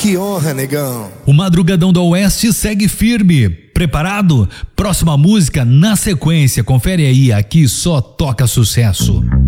que honra, negão. O Madrugadão da Oeste segue firme. Preparado? Próxima música na sequência. Confere aí, aqui só toca sucesso.